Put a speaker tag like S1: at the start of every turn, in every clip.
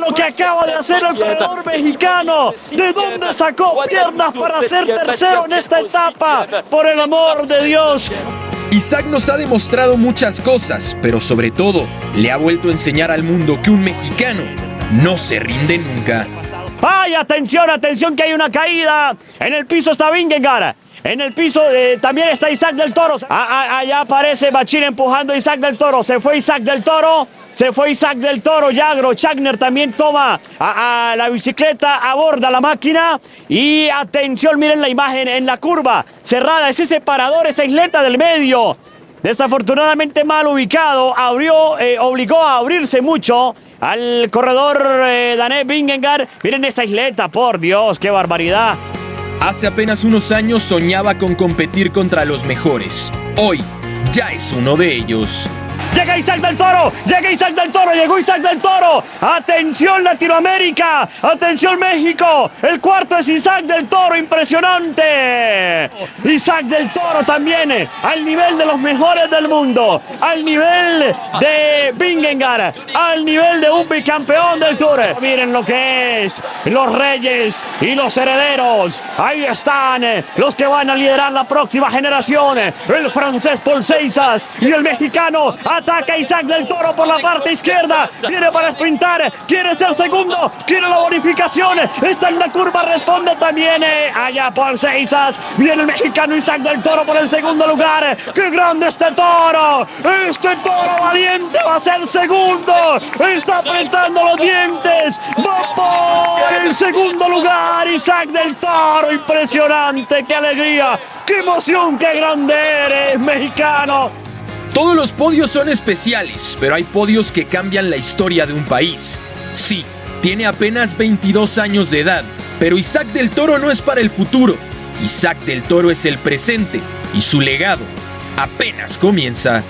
S1: lo que acaba de hacer el corredor mexicano. ¿De dónde sacó piernas para ser tercero en esta etapa? Por el amor de Dios.
S2: Isaac nos ha demostrado muchas cosas, pero sobre todo le ha vuelto a enseñar al mundo que un mexicano no se rinde nunca.
S1: ¡Ay, atención, atención, que hay una caída! En el piso está Vingegaard. En el piso también está Isaac del Toro. Allá aparece Machín empujando a Isaac del Toro. Se fue Isaac del Toro. Se fue Isaac del Toro. Yagro Chagner también toma a la bicicleta, aborda la máquina. Y atención, miren la imagen en la curva cerrada. Ese separador, esa isleta del medio. Desafortunadamente mal ubicado. Obligó a abrirse mucho al corredor danés Vingegaard. Miren esa isleta, por Dios, qué barbaridad.
S2: Hace apenas unos años soñaba con competir contra los mejores. Hoy ya es uno de ellos.
S1: Llega Isaac del Toro, llega Isaac del Toro, llegó Isaac del Toro. Atención Latinoamérica, atención México. El cuarto es Isaac del Toro, impresionante. Isaac del Toro también al nivel de los mejores del mundo, al nivel de Vingegaard, al nivel de un bicampeón del Tour. Miren lo que es, los reyes y los herederos. Ahí están los que van a liderar la próxima generación. El francés Paul Seizas y el mexicano. Ataca Isaac del Toro por la parte izquierda. Viene para sprintar. Quiere ser segundo. Quiere la bonificación. Está en la curva. Responde también allá por Seizas. Viene el mexicano Isaac del Toro por el segundo lugar. ¡Qué grande este toro! Este toro valiente va a ser segundo. Está apretando los dientes. Va por el segundo lugar. Isaac del Toro. Impresionante. ¡Qué alegría! ¡Qué emoción! ¡Qué grande eres, mexicano!
S2: Todos los podios son especiales, pero hay podios que cambian la historia de un país. Sí, tiene apenas 22 años de edad, pero Isaac del Toro no es para el futuro. Isaac del Toro es el presente y su legado apenas comienza.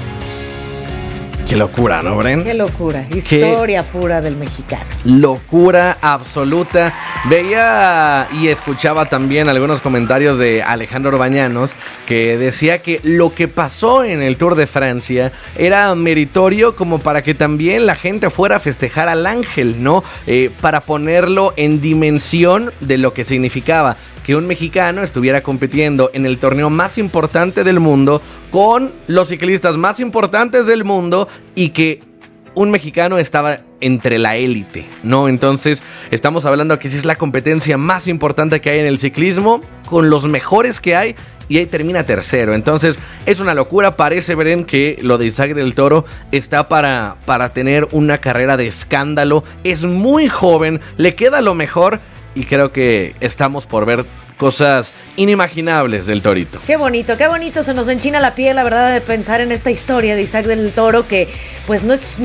S3: Qué locura, ¿no, Bren?
S4: Qué locura. Historia pura del mexicano.
S3: Locura absoluta. Veía y escuchaba también algunos comentarios de Alejandro Bañanos que decía que lo que pasó en el Tour de Francia era meritorio como para que también la gente fuera a festejar al Ángel, ¿no? Para ponerlo en dimensión de lo que significaba que un mexicano estuviera compitiendo en el torneo más importante del mundo con los ciclistas más importantes del mundo y que un mexicano estaba entre la élite, ¿no? Entonces estamos hablando que sí es la competencia más importante que hay en el ciclismo, con los mejores que hay, y ahí termina tercero. Entonces es una locura. Parece, Beren, que lo de Isaac del Toro está para tener una carrera de escándalo. Es muy joven, le queda lo mejor, y creo que estamos por ver cosas inimaginables del Torito.
S4: Qué bonito, se nos enchina la piel, la verdad, de pensar en esta historia de Isaac del Toro, que pues no es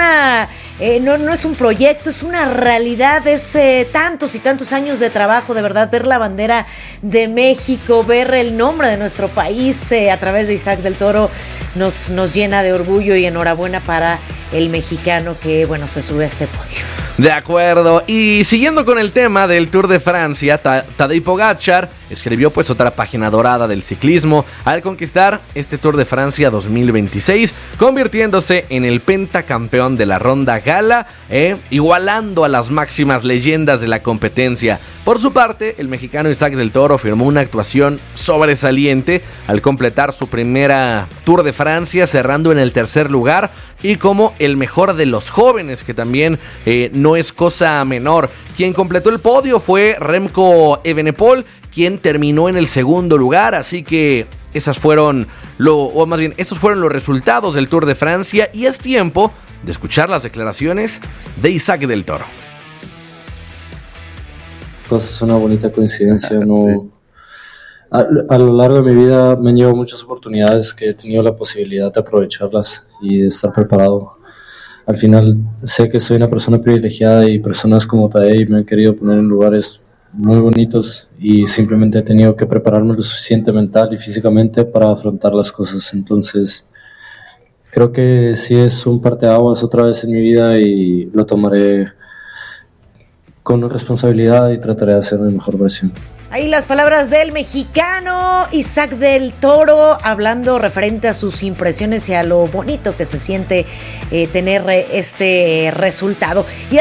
S4: un proyecto, es una realidad, es tantos y tantos años de trabajo, de verdad, ver la bandera de México, ver el nombre de nuestro país a través de Isaac del Toro, nos llena de orgullo y enhorabuena para el mexicano que, bueno, se sube a este podio.
S3: De acuerdo, y siguiendo con el tema del Tour de Francia, Tadej Pogačar escribió pues otra página dorada del ciclismo al conquistar este Tour de Francia 2026, convirtiéndose en el pentacampeón de la Ronda Gala, igualando a las máximas leyendas de la competencia. Por su parte, el mexicano Isaac del Toro firmó una actuación sobresaliente al completar su primera Tour de Francia, cerrando en el tercer lugar y como el mejor de los jóvenes, que también no es cosa menor. Quien completó el podio fue Remco Evenepoel, quien terminó en el segundo lugar, así que estos fueron los resultados del Tour de Francia, y es tiempo de escuchar las declaraciones de Isaac del Toro.
S5: Es una bonita coincidencia, ¿no? A lo largo de mi vida me han llevado muchas oportunidades que he tenido la posibilidad de aprovecharlas y de estar preparado. Al final sé que soy una persona privilegiada y personas como Tadej me han querido poner en lugares muy bonitos y simplemente he tenido que prepararme lo suficiente mental y físicamente para afrontar las cosas. Entonces creo que sí es un parteaguas otra vez en mi vida y lo tomaré con responsabilidad y trataré de hacer mi mejor versión.
S4: Ahí las palabras del mexicano Isaac del Toro, hablando referente a sus impresiones y a lo bonito que se siente tener este resultado. Y